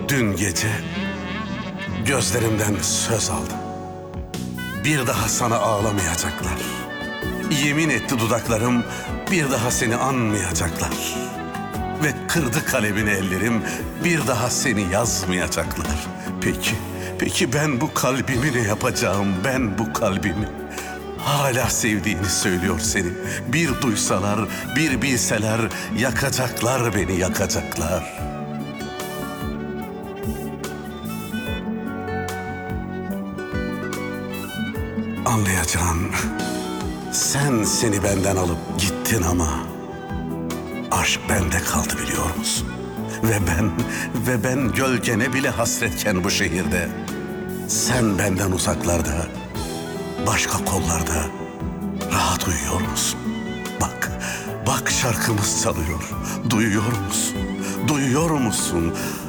Dün gece gözlerimden söz aldım. Bir daha sana ağlamayacaklar. Yemin etti dudaklarım, bir daha seni anmayacaklar. Ve kırdı kalemini ellerim, bir daha seni yazmayacaklar. Peki ben bu kalbimi ne yapacağım, ben bu kalbimi? Hala sevdiğini söylüyor seni. Bir duysalar, bir bilseler, yakacaklar beni, yakacaklar. Anlayacağın, sen seni benden alıp gittin ama aşk bende kaldı biliyor musun? Ve ben gölgene bile hasretken bu şehirde, sen benden uzaklarda, başka kollarda rahat uyuyor musun? Bak şarkımız çalıyor. Duyuyor musun? Duyuyor musun?